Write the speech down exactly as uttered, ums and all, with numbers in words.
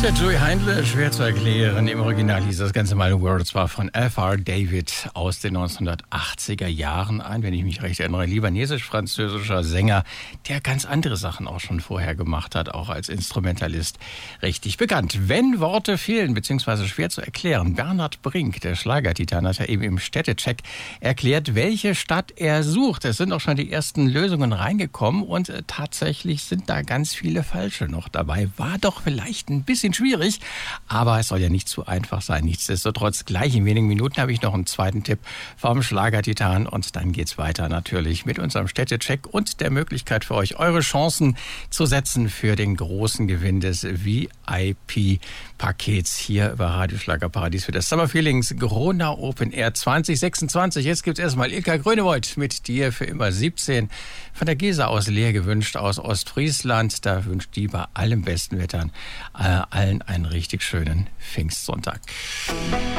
Der Joey Heindle, schwer zu erklären. Im Original hieß das Ganze mal World, zwar von F R David aus den neunzehnhundertachtziger Jahren ein, wenn ich mich recht erinnere. Libanesisch-französischer Sänger, der ganz andere Sachen auch schon vorher gemacht hat, auch als Instrumentalist richtig bekannt. Wenn Worte fehlen, beziehungsweise schwer zu erklären, Bernhard Brink, der Schlagertitan, hat ja eben im Städtecheck erklärt, welche Stadt er sucht. Es sind auch schon die ersten Lösungen reingekommen und äh, tatsächlich sind da ganz viele falsche noch dabei. War doch vielleicht ein bisschen schwierig, aber es soll ja nicht zu einfach sein. Nichtsdestotrotz, gleich in wenigen Minuten habe ich noch einen zweiten Tipp vom Schlagertitan und dann geht's weiter natürlich mit unserem Städtecheck und der Möglichkeit für euch, eure Chancen zu setzen für den großen Gewinn des V I P-Pakets hier über Radio Schlagerparadies für das Summer Feelings Corona Open Air zwanzig sechsundzwanzig. Jetzt gibt's erstmal Ilka Grönewold mit dir für immer siebzehn. Von der Gesa aus leer gewünscht aus Ostfriesland. Da wünscht die bei allem besten Wettern äh, allen einen richtig schönen Pfingstsonntag.